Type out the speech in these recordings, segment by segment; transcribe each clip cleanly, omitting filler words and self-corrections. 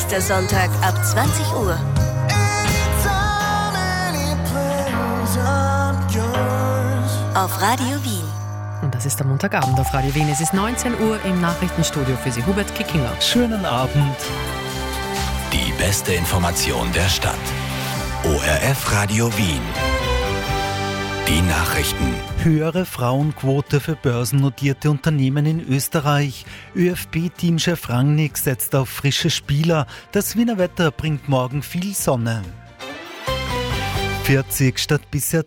Nächster Sonntag ab 20 Uhr. Auf Radio Wien. Und das ist der Montagabend auf Radio Wien. Es ist 19 Uhr im Nachrichtenstudio für Sie, Hubert Kickinger. Schönen Abend. Die beste Information der Stadt. ORF Radio Wien. Die Nachrichten. Höhere Frauenquote für börsennotierte Unternehmen in Österreich. ÖFB-Teamchef Rangnick setzt auf frische Spieler. Das Wiener Wetter bringt morgen viel Sonne. 40 statt bisher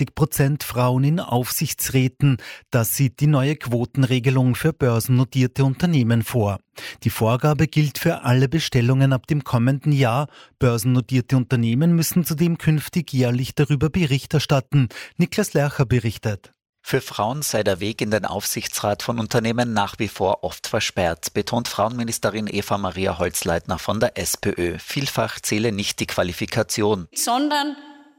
30% Frauen in Aufsichtsräten. Das sieht die neue Quotenregelung für börsennotierte Unternehmen vor. Die Vorgabe gilt für alle Bestellungen ab dem kommenden Jahr. Börsennotierte Unternehmen müssen zudem künftig jährlich darüber Bericht erstatten. Niklas Lercher berichtet. Für Frauen sei der Weg in den Aufsichtsrat von Unternehmen nach wie vor oft versperrt, betont Frauenministerin Eva-Maria Holzleitner von der SPÖ. Vielfach zähle nicht die Qualifikation, sondern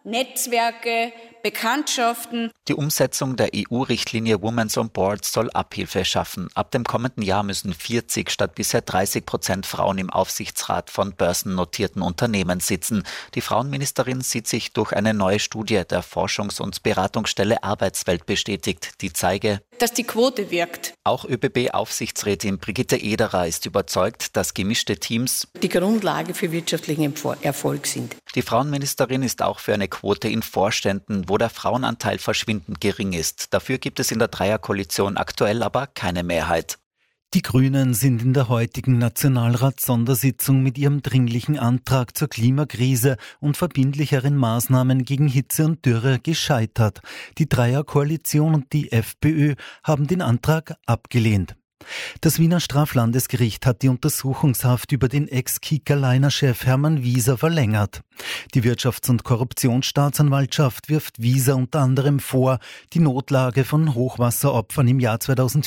Netzwerke, Bekanntschaften. Die Umsetzung der EU-Richtlinie Women's on Board soll Abhilfe schaffen. Ab dem kommenden Jahr müssen 40 statt bisher 30% Frauen im Aufsichtsrat von börsennotierten Unternehmen sitzen. Die Frauenministerin sieht sich durch eine neue Studie der Forschungs- und Beratungsstelle Arbeitswelt bestätigt, die zeige, dass die Quote wirkt. Auch ÖBB-Aufsichtsrätin Brigitte Ederer ist überzeugt, dass gemischte Teams die Grundlage für wirtschaftlichen Erfolg sind. Die Frauenministerin ist auch für eine Quote in Vorständen, wo der Frauenanteil verschwindend gering ist. Dafür gibt es in der Dreierkoalition aktuell aber keine Mehrheit. Die Grünen sind in der heutigen Nationalratssondersitzung mit ihrem dringlichen Antrag zur Klimakrise und verbindlicheren Maßnahmen gegen Hitze und Dürre gescheitert. Die Dreierkoalition und die FPÖ haben den Antrag abgelehnt. Das Wiener Straflandesgericht hat die Untersuchungshaft über den Ex-Kieker-Liner-Chef Hermann Wieser verlängert. Die Wirtschafts- und Korruptionsstaatsanwaltschaft wirft Wieser unter anderem vor, die Notlage von Hochwasseropfern im Jahr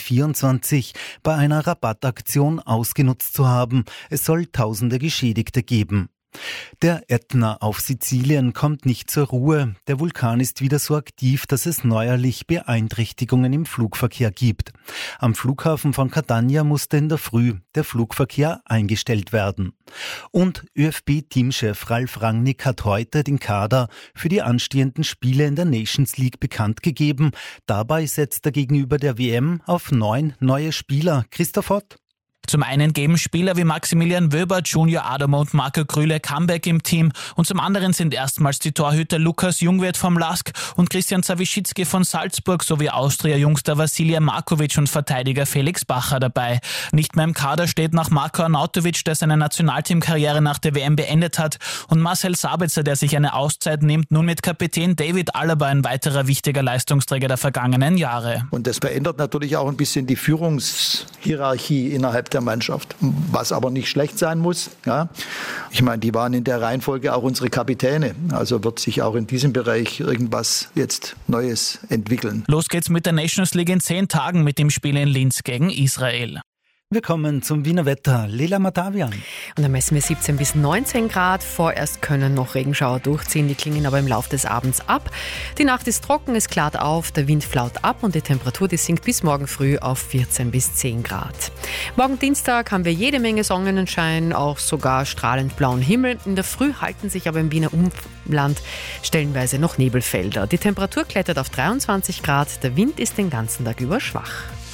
2024 bei einer Rabattaktion ausgenutzt zu haben. Es soll Tausende Geschädigte geben. Der Ätna auf Sizilien kommt nicht zur Ruhe. Der Vulkan ist wieder so aktiv, dass es neuerlich Beeinträchtigungen im Flugverkehr gibt. Am Flughafen von Catania musste in der Früh der Flugverkehr eingestellt werden. Und ÖFB-Teamchef Ralf Rangnick hat heute den Kader für die anstehenden Spiele in der Nations League bekannt gegeben. Dabei setzt er gegenüber der WM auf 9 neue Spieler. Christoph Ott. Zum einen geben Spieler wie Maximilian Wöber, Junior Adamo und Marco Krühle Comeback im Team und zum anderen sind erstmals die Torhüter Lukas Jungwirth vom LASK und Christian Zawischitzky von Salzburg sowie Austria-Jungster Vasilija Markovic und Verteidiger Felix Bacher dabei. Nicht mehr im Kader steht noch Marko Arnautovic, der seine Nationalteamkarriere nach der WM beendet hat, und Marcel Sabitzer, der sich eine Auszeit nimmt, nun mit Kapitän David Alaba ein weiterer wichtiger Leistungsträger der vergangenen Jahre. Und das verändert natürlich auch ein bisschen die Führungshierarchie innerhalb der Mannschaft, was aber nicht schlecht sein muss. Ja. Ich meine, die waren in der Reihenfolge auch unsere Kapitäne. Also wird sich auch in diesem Bereich irgendwas jetzt Neues entwickeln. Los geht's mit der Nations League in 10 Tagen mit dem Spiel in Linz gegen Israel. Wir kommen zum Wiener Wetter. Lela Matavian. Und da messen wir 17 bis 19 Grad. Vorerst können noch Regenschauer durchziehen, die klingen aber im Laufe des Abends ab. Die Nacht ist trocken, es klart auf, der Wind flaut ab und die Temperatur die sinkt bis morgen früh auf 14 bis 10 Grad. Morgen Dienstag haben wir jede Menge Sonnenschein, auch sogar strahlend blauen Himmel. In der Früh halten sich aber im Wiener Umland stellenweise noch Nebelfelder. Die Temperatur klettert auf 23 Grad, der Wind ist den ganzen Tag über schwach.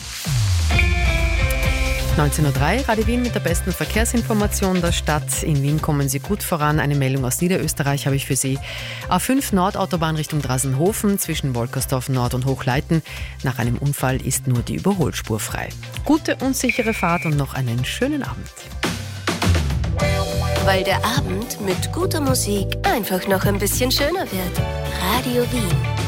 19.03 Uhr, Radio Wien mit der besten Verkehrsinformation der Stadt. In Wien kommen Sie gut voran. Eine Meldung aus Niederösterreich habe ich für Sie. A5 Nordautobahn Richtung Drasenhofen zwischen Wolkersdorf Nord und Hochleiten. Nach einem Unfall ist nur die Überholspur frei. Gute und sichere Fahrt und noch einen schönen Abend. Weil der Abend mit guter Musik einfach noch ein bisschen schöner wird. Radio Wien.